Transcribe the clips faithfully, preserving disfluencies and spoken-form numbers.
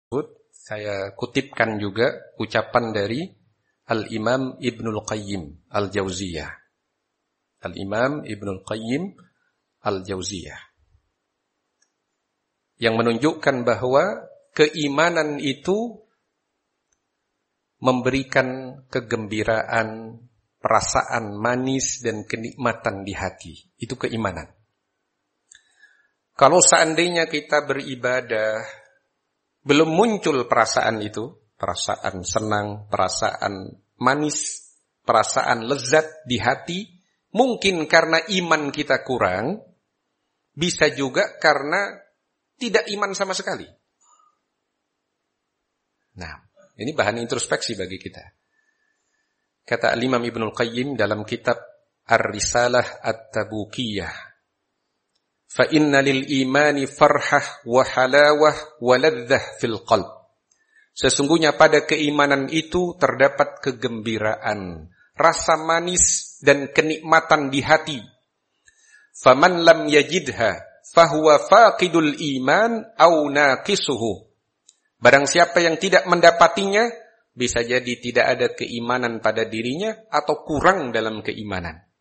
saya kutipkan juga ucapan dari Al-Imam Ibnul Qayyim Al-Jauziyah. Al-Imam Ibnul Qayyim Al-Jauziyah. Yang menunjukkan bahwa keimanan itu memberikan kegembiraan, perasaan manis dan kenikmatan di hati. Itu keimanan. Kalau seandainya kita beribadah, belum muncul perasaan itu, perasaan senang, perasaan manis, perasaan lezat di hati, mungkin karena iman kita kurang, bisa juga karena tidak iman sama sekali. Nah, ini bahan introspeksi bagi kita. Kata Imam Ibnul Qayyim dalam kitab Ar-Risalah At-Tabukiyah, fa inna lil imani farhah wa halawah wa ladzah fil qalb. Sesungguhnya pada keimanan itu terdapat kegembiraan, rasa manis dan kenikmatan di hati. Faman lam yajidha fahuwa faqidul iman au naqisuhu. Barang siapa yang tidak mendapatinya, bisa jadi tidak ada keimanan pada dirinya atau kurang dalam keimanan.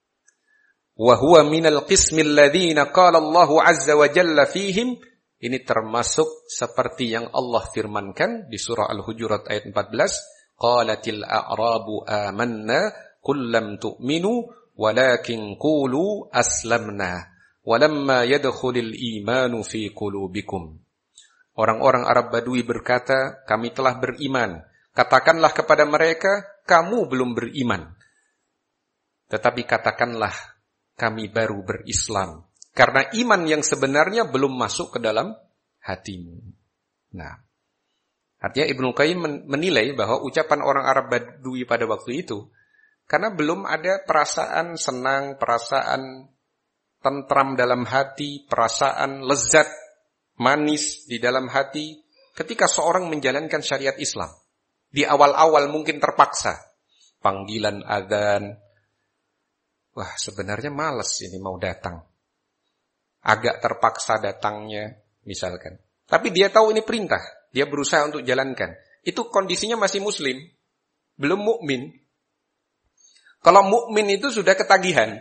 Wa huwa minal qismil ladzina qala Allahu azza wa jalla fihim. Ini termasuk seperti yang Allah firmankan di surah Al-Hujurat ayat empat belas, qalatil a'rabu amanna qul lam tu'minu walakin qulu aslamna walamma yadkhulul imanu fi qulubikum. Orang-orang Arab Badui berkata, kami telah beriman. Katakanlah kepada mereka, kamu belum beriman. Tetapi katakanlah, kami baru berislam. Karena iman yang sebenarnya belum masuk ke dalam hatimu. Nah, artinya Ibnu Qayyim menilai bahwa ucapan orang Arab Badui pada waktu itu, karena belum ada perasaan senang, perasaan tentram dalam hati, perasaan lezat, manis di dalam hati, ketika seorang menjalankan syariat Islam. Di awal-awal mungkin terpaksa. Panggilan adzan, wah, sebenarnya malas ini mau datang. Agak terpaksa datangnya, misalkan. Tapi dia tahu ini perintah. Dia berusaha untuk jalankan. Itu kondisinya masih muslim. Belum mukmin. Kalau mukmin itu sudah ketagihan.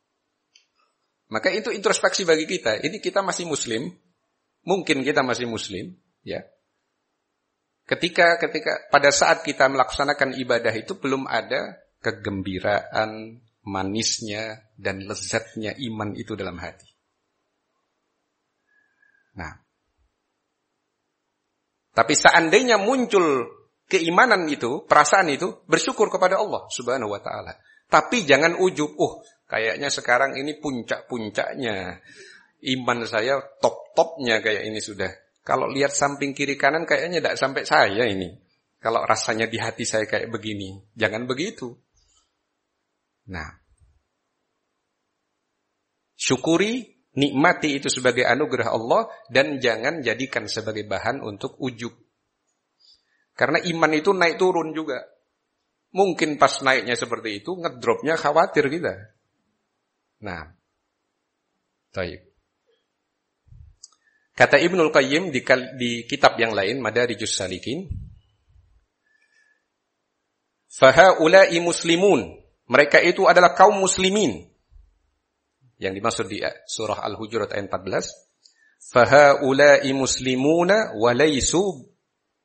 Maka itu introspeksi bagi kita. Ini kita masih muslim. Mungkin kita masih muslim. Ya. Ketika, ketika pada saat kita melaksanakan ibadah itu belum ada kegembiraan, manisnya dan lezatnya iman itu dalam hati. Nah, tapi seandainya muncul keimanan itu, perasaan itu, bersyukur kepada Allah Subhanahu wa taala. Tapi jangan ujub, oh, kayaknya sekarang ini puncak-puncaknya. Iman saya top-topnya kayak ini sudah. Kalau lihat samping kiri kanan kayaknya tidak sampai saya ini. Kalau rasanya di hati saya kayak begini, jangan begitu. Nah, syukuri, nikmati itu sebagai anugerah Allah dan jangan jadikan sebagai bahan untuk ujub. Karena iman itu naik turun juga. Mungkin pas naiknya seperti itu, ngedropnya khawatir kita. Nah, baik. Kata Ibnul Qayyim di, di kitab yang lain, Madarijus Salikin, fahaula'i muslimun. Mereka itu adalah kaum muslimin. Yang dimaksud di surah Al-Hujurat ayat empat belas. Fahaula'i muslimuna walaysu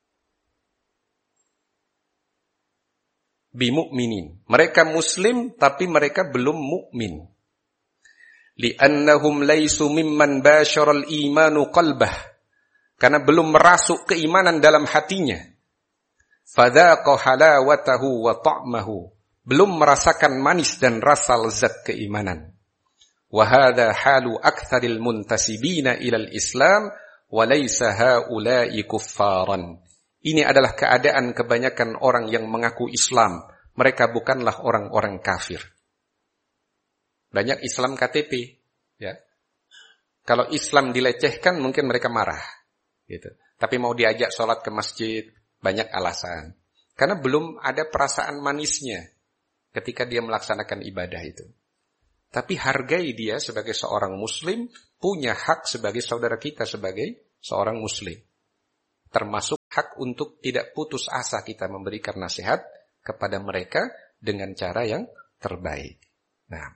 bimu'minin. Mereka muslim tapi mereka belum mukmin. Li'annahum laysu mimman basyaral imanu qalbah. Karena belum merasuk keimanan dalam hatinya. Fadhaqa halawatahu wa ta'mahu. Belum merasakan manis dan rasa lezat keimanan. Wa hadha halu aktsaril muntasibina ilal Islam wa laysa haula'i kuffaran. Ini adalah keadaan kebanyakan orang yang mengaku Islam. Mereka bukanlah orang-orang kafir. Banyak Islam K T P, ya. Kalau Islam dilecehkan mungkin mereka marah, gitu. Tapi mau diajak sholat ke masjid, banyak alasan. Karena belum ada perasaan manisnya ketika dia melaksanakan ibadah itu. Tapi hargai dia sebagai seorang muslim, punya hak sebagai saudara kita sebagai seorang muslim. Termasuk hak untuk tidak putus asa kita memberikan nasihat kepada mereka dengan cara yang terbaik. Nah,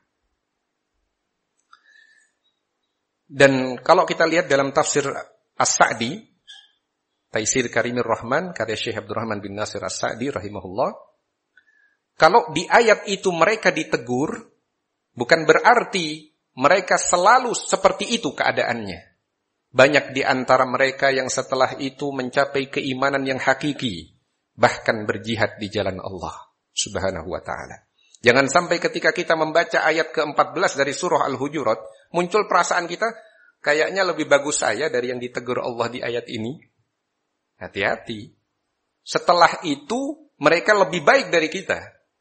dan kalau kita lihat dalam tafsir As-Sa'di, Taisir Karimir Rahman, karya Syekh Abdurrahman bin Nasir As-Sa'di rahimahullah, kalau di ayat itu mereka ditegur, bukan berarti mereka selalu seperti itu keadaannya. Banyak di antara mereka yang setelah itu mencapai keimanan yang hakiki, bahkan berjihad di jalan Allah Subhanahu wa ta'ala. Jangan sampai ketika kita membaca ayat keempat belas dari surah Al-Hujurat, muncul perasaan kita, kayaknya lebih bagus saya dari yang ditegur Allah di ayat ini. Hati-hati. Setelah itu, mereka lebih baik dari kita.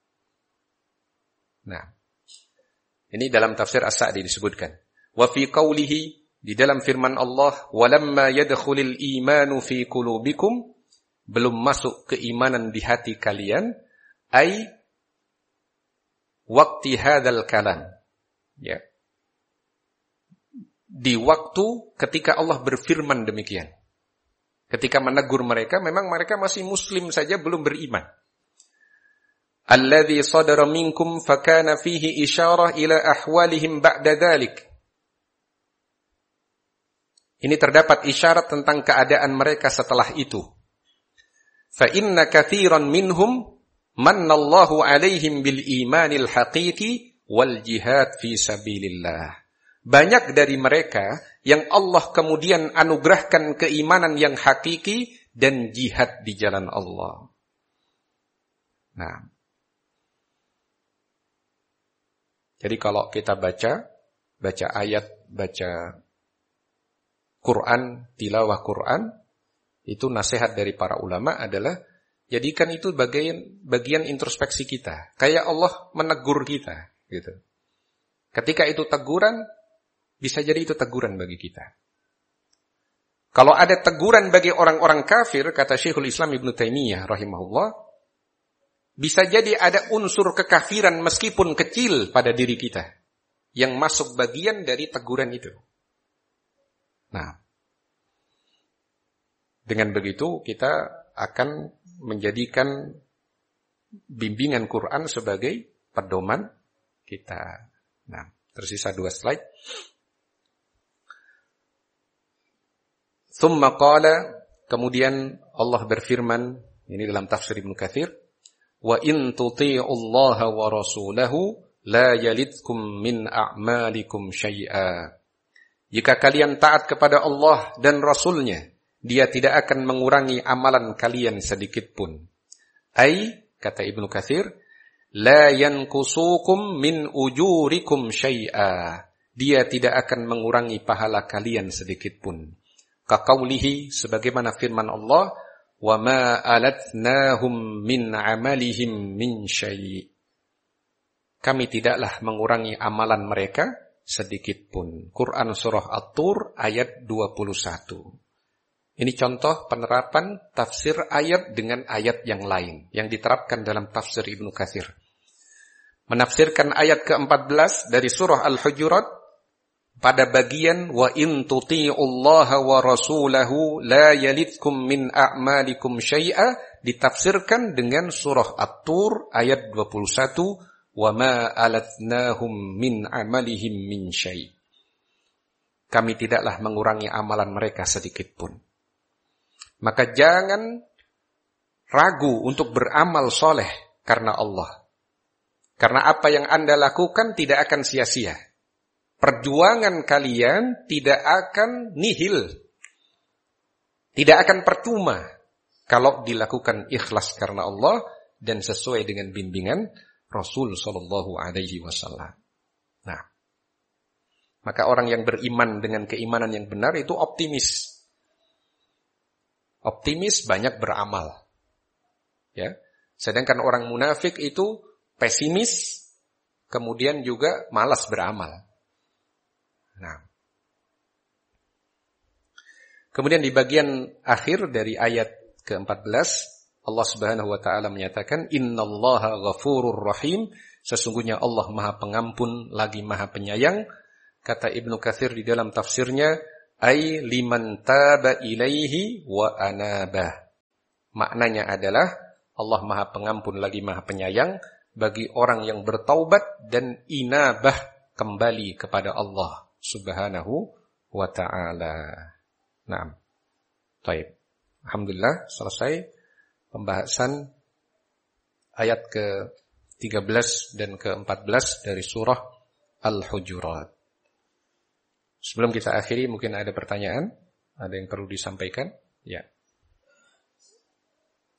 Nah, ini dalam tafsir As-Sa'di disebutkan. Wa fi qawlihi, di dalam firman Allah, walamma yadkhulul imanu fi qulubikum, belum masuk keimanan di hati kalian, ai waqti hadzal kalam. Ya. Di waktu ketika Allah berfirman demikian. Ketika menegur mereka, memang mereka masih muslim saja, belum beriman. Alladzi sadara minkum fakana fihi isyarah ila ahwalihim ba'da dzalik. Ini terdapat isyarat tentang keadaan mereka setelah itu. Fa inna katsiran minhum mannallahu alaihim bil imanil haqiqi wal jihad fi sabilillah. Banyak dari mereka yang Allah kemudian anugerahkan keimanan yang hakiki dan jihad di jalan Allah. Nah, jadi kalau kita baca, baca ayat, baca Quran, tilawah Quran, itu nasihat dari para ulama adalah jadikan itu bagian bagian introspeksi kita. Kayak Allah menegur kita, gitu. Ketika itu teguran, bisa jadi itu teguran bagi kita. Kalau ada teguran bagi orang-orang kafir, kata Syekhul Islam Ibnu Taimiyah rahimahullah, bisa jadi ada unsur kekafiran meskipun kecil pada diri kita yang masuk bagian dari teguran itu. Nah, dengan begitu kita akan menjadikan bimbingan Quran sebagai pedoman kita. Nah, tersisa dua slide. Tsumma qala, kemudian Allah berfirman, ini dalam tafsir Ibnu Katsir, wa in tuti'ullaha wa rasulahu la yalidkum min a'malikum syai'a. Jika kalian taat kepada Allah dan Rasulnya, dia tidak akan mengurangi amalan kalian sedikit pun. Ai, kata Ibnu Katsir, la yankusukum min ujurikum syai'a. Dia tidak akan mengurangi pahala kalian sedikit pun. Kaqaulihi, sebagaimana firman Allah, wa ma alatnahum min amalihim min syai'. Kami tidaklah mengurangi amalan mereka sedikit pun. Quran surah At-Tur ayat dua puluh satu. Ini contoh penerapan tafsir ayat dengan ayat yang lain yang diterapkan dalam tafsir Ibnu Katsir. Menafsirkan ayat keempat belas dari surah Al-Hujurat pada bagian wa in tuti'ullaha wa rasulahu la yalidkum min a'malikum syai'a, ditafsirkan dengan surah At-Tur ayat dua puluh satu, wa ma alatnahum min amalihim min syai'. Kami tidaklah mengurangi amalan mereka sedikit pun. Maka jangan ragu untuk beramal soleh karena Allah. Karena apa yang Anda lakukan tidak akan sia-sia. Perjuangan kalian tidak akan nihil. Tidak akan percuma kalau dilakukan ikhlas karena Allah dan sesuai dengan bimbingan Rasul sallallahu alaihi wasallam. Nah, maka orang yang beriman dengan keimanan yang benar itu optimis. Optimis banyak beramal. Ya. Sedangkan orang munafik itu pesimis, kemudian juga malas beramal. Nah. Kemudian di bagian akhir dari ayat keempat belas, Allah Subhanahu wa taala menyatakan innallaha ghafurur rahim, sesungguhnya Allah Maha Pengampun lagi Maha Penyayang. Kata Ibnu Katsir di dalam tafsirnya, ai liman taba ilaihi wa anaba. Maknanya adalah Allah Maha Pengampun lagi Maha Penyayang bagi orang yang bertaubat dan inabah kembali kepada Allah Subhanahu wa ta'ala. Naam. Baik. Alhamdulillah selesai pembahasan ayat ke tiga belas dan ke empat belas dari surah Al-Hujurat. Sebelum kita akhiri mungkin ada pertanyaan, ada yang perlu disampaikan? Ya.